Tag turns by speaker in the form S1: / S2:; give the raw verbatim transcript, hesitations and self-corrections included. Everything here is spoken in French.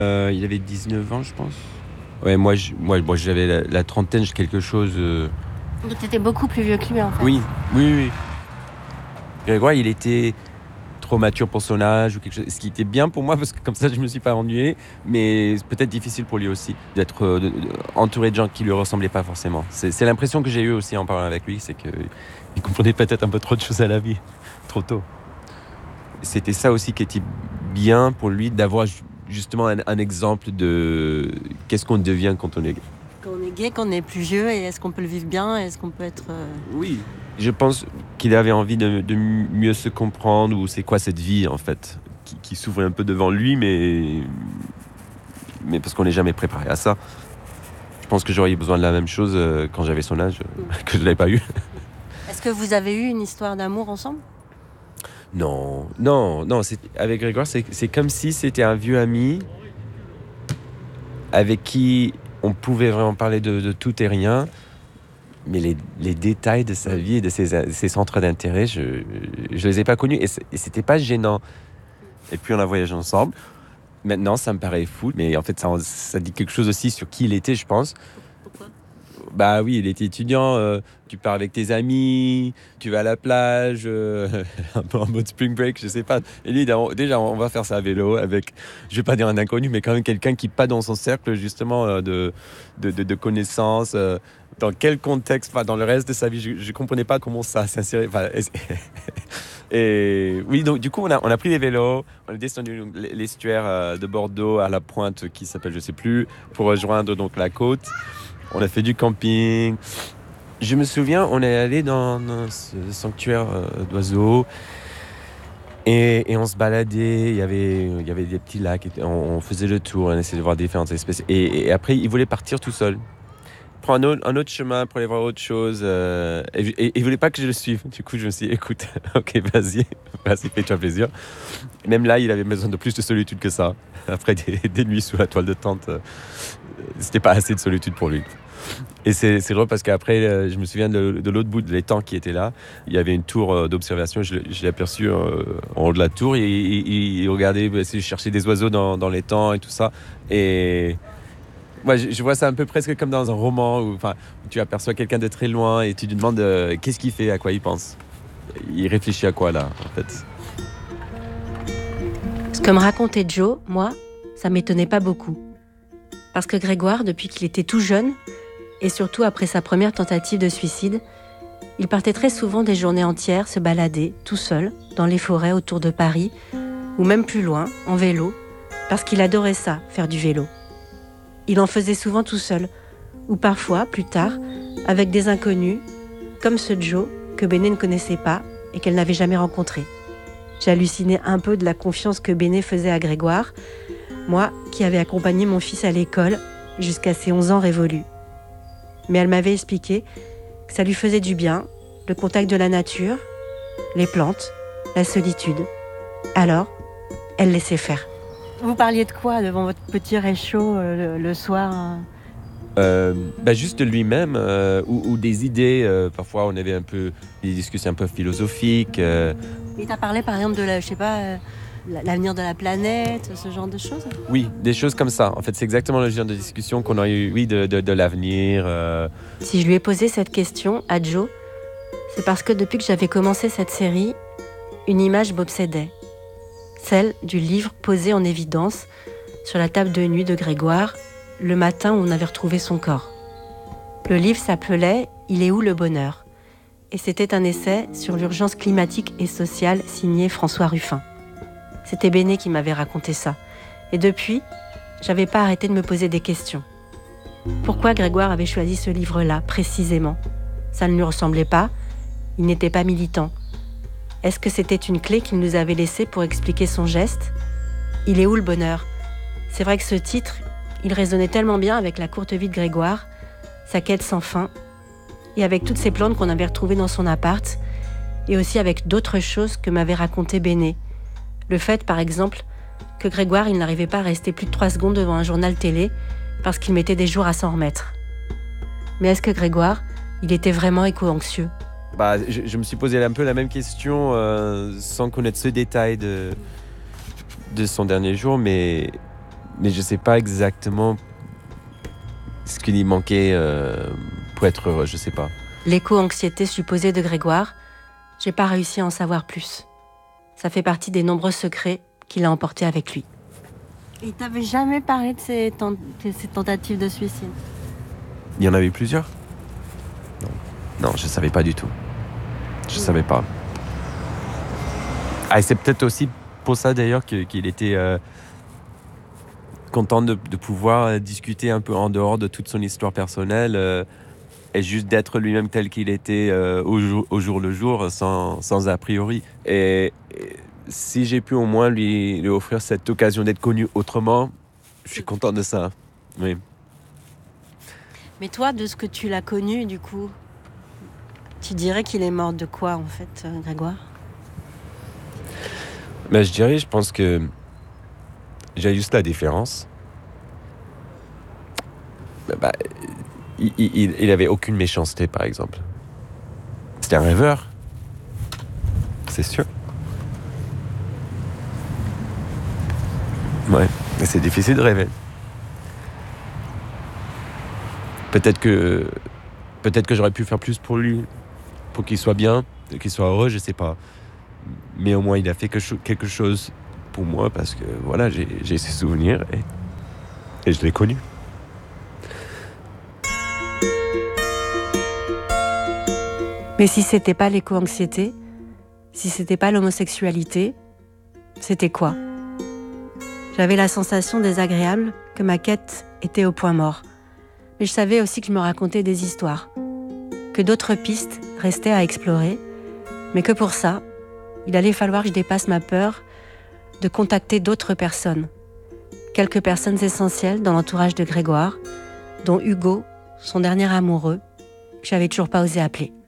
S1: Euh, il avait dix-neuf ans, je pense. Ouais, moi, je, moi, moi j'avais la, la trentaine, j'ai quelque chose. euh,
S2: Donc t'étais beaucoup plus vieux que lui en fait.
S1: Oui, oui, oui. oui. Grégoire, il était trop mature pour son âge ou quelque chose. Ce qui était bien pour moi parce que comme ça, je me suis pas ennuyé. Mais c'est peut-être difficile pour lui aussi d'être euh, de- de- entouré de gens qui lui ressemblaient pas forcément. C'est, c'est l'impression que j'ai eue aussi en parlant avec lui, c'est que il comprenait peut-être un peu trop de choses à la vie, trop tôt. C'était ça aussi qui était bien pour lui d'avoir ju- justement un, un exemple de qu'est-ce qu'on devient quand on est.
S2: Quand on est gay, quand on est plus vieux, et est-ce qu'on peut le vivre bien, est-ce qu'on peut être... euh,
S1: Oui. Je pense qu'il avait envie de, de mieux se comprendre ou c'est quoi cette vie en fait qui, qui s'ouvre un peu devant lui, mais mais parce qu'on n'est jamais préparé à ça. Je pense que j'aurais eu besoin de la même chose euh, quand j'avais son âge, euh, que je ne l'avais pas eu.
S2: Est-ce que vous avez eu une histoire d'amour ensemble?
S1: Non, non, non. C'est, avec Grégoire, c'est, c'est comme si c'était un vieux ami avec qui on pouvait vraiment parler de, de tout et rien. Mais les, les détails de sa vie et de ses, ses centres d'intérêt, je ne les ai pas connus. Et, et c'était pas gênant. Et puis on a voyagé ensemble. Maintenant, ça me paraît fou. Mais en fait, ça, ça dit quelque chose aussi sur qui il était, je pense.
S2: Pourquoi?
S1: Bah oui, il était étudiant. Euh, tu pars avec tes amis, tu vas à la plage, euh, un peu en mode spring break, je sais pas. Et lui, déjà, on va faire ça à vélo avec, je vais pas dire un inconnu, mais quand même quelqu'un qui pas dans son cercle justement euh, de, de, de, de connaissances. Euh, dans quel contexte, enfin, dans le reste de sa vie, je, je comprenais pas comment ça s'insérait. Enfin, et, et oui, donc du coup, on a, on a pris les vélos, on est descendu l'estuaire euh, de Bordeaux à la pointe qui s'appelle, je sais plus, pour rejoindre donc la côte. On a fait du camping. Je me souviens, on est allé dans, dans ce sanctuaire euh, d'oiseaux et, et on se baladait. Il y avait, il y avait des petits lacs. On, on faisait le tour, on essayait de voir différentes espèces. Et, et après, il voulait partir tout seul. Prendre un autre, un autre chemin pour aller voir autre chose. Euh, et, et, et il voulait pas que je le suive. Du coup, je me suis dit, écoute, ok, vas-y, vas-y, fais-toi plaisir. Même là, il avait besoin de plus de solitude que ça. Après des, des nuits sous la toile de tente, euh, c'était pas assez de solitude pour lui. Et c'est, c'est drôle parce qu'après, euh, je me souviens de, de l'autre bout de l'étang qui était là. Il y avait une tour euh, d'observation. Je, l'ai- je l'ai aperçu euh, en haut de la tour. Et il, il- il regardait, bah, il cherchait des oiseaux dans, dans l'étang et tout ça. Et moi, je, je vois ça un peu presque comme dans un roman où, enfin, où tu aperçois quelqu'un de très loin et tu lui demandes euh, qu'est-ce qu'il fait, à quoi il pense. Il réfléchit à quoi là, en fait.
S2: Ce que me racontait Joe, moi, ça m'étonnait pas beaucoup. Parce que Grégoire, depuis qu'il était tout jeune, et surtout après sa première tentative de suicide, il partait très souvent des journées entières se balader, tout seul, dans les forêts autour de Paris, ou même plus loin, en vélo, parce qu'il adorait ça, faire du vélo. Il en faisait souvent tout seul, ou parfois, plus tard, avec des inconnus, comme ce Joe que Béné ne connaissait pas et qu'elle n'avait jamais rencontré. J'hallucinais un peu de la confiance que Béné faisait à Grégoire, moi qui avais accompagné mon fils à l'école jusqu'à ses onze ans révolus. Mais elle m'avait expliqué que ça lui faisait du bien, le contact de la nature, les plantes, la solitude. Alors, elle laissait faire. Vous parliez de quoi devant votre petit réchaud euh, le, le soir hein
S1: Euh, bah juste de lui-même euh, ou, ou des idées. Euh, parfois, on avait un peu des discussions un peu philosophiques. Euh.
S2: Il t'a parlé par exemple de la, je sais pas, euh, l'avenir de la planète, ce genre de choses?
S1: Oui, des choses comme ça. En fait, c'est exactement le genre de discussion qu'on a eu, oui, de, de, de l'avenir. Euh.
S2: Si je lui ai posé cette question à Joe, c'est parce que depuis que j'avais commencé cette série, une image m'obsédait. Celle du livre posé en évidence sur la table de nuit de Grégoire, le matin où on avait retrouvé son corps. Le livre s'appelait « Il est où le bonheur ?» et c'était un essai sur l'urgence climatique et sociale signé François Ruffin. C'était Béné qui m'avait raconté ça. Et depuis, j'avais pas arrêté de me poser des questions. Pourquoi Grégoire avait choisi ce livre-là, précisément? Ça ne lui ressemblait pas, il n'était pas militant. Est-ce que c'était une clé qu'il nous avait laissée pour expliquer son geste? Il est où le bonheur? C'est vrai que ce titre, il résonnait tellement bien avec la courte vie de Grégoire, sa quête sans fin, et avec toutes ces plantes qu'on avait retrouvées dans son appart, et aussi avec d'autres choses que m'avait raconté Béné. Le fait, par exemple, que Grégoire, il n'arrivait pas à rester plus de trois secondes devant un journal télé parce qu'il mettait des jours à s'en remettre. Mais est-ce que Grégoire, il était vraiment éco-anxieux?
S1: Bah, je, je me suis posé un peu la même question euh, sans connaître ce détail de, de son dernier jour, mais mais je sais pas exactement ce qui lui manquait euh, pour être heureux, je sais pas.
S2: L'éco-anxiété supposée de Grégoire, j'ai pas réussi à en savoir plus. Ça fait partie des nombreux secrets qu'il a emportés avec lui. Il t'avait jamais parlé de ses, tent- de ses tentatives de suicide?
S1: Il y en avait plusieurs? Non, non, je savais pas du tout. Je mmh. savais pas. Ah, et c'est peut-être aussi pour ça d'ailleurs que, qu'il était euh, content de, de pouvoir discuter un peu en dehors de toute son histoire personnelle euh, et juste d'être lui-même tel qu'il était euh, au, jour, au jour le jour, sans, sans a priori. Et, et si j'ai pu au moins lui, lui offrir cette occasion d'être connu autrement, je suis content de ça. Oui.
S2: Mais toi, de ce que tu l'as connu, du coup, tu dirais qu'il est mort de quoi, en fait, Grégoire?
S1: Ben, je dirais, je pense que j'ai juste la différence. Ben, ben, il, il, il avait aucune méchanceté, par exemple. C'était un rêveur. C'est sûr. Ouais, mais c'est difficile de rêver. Peut-être que, peut-être que j'aurais pu faire plus pour lui, pour qu'il soit bien, qu'il soit heureux, je sais pas. Mais au moins, il a fait quelque chose pour moi parce que voilà, j'ai, j'ai ses souvenirs et, et je l'ai connu.
S2: Mais si c'était pas l'éco-anxiété, si c'était pas l'homosexualité, c'était quoi? J'avais la sensation désagréable que ma quête était au point mort. Mais je savais aussi que je me racontais des histoires, que d'autres pistes restaient à explorer, mais que pour ça, il allait falloir que je dépasse ma peur de contacter d'autres personnes. Quelques personnes essentielles dans l'entourage de Grégoire, dont Hugo, son dernier amoureux, que j'avais toujours pas osé appeler.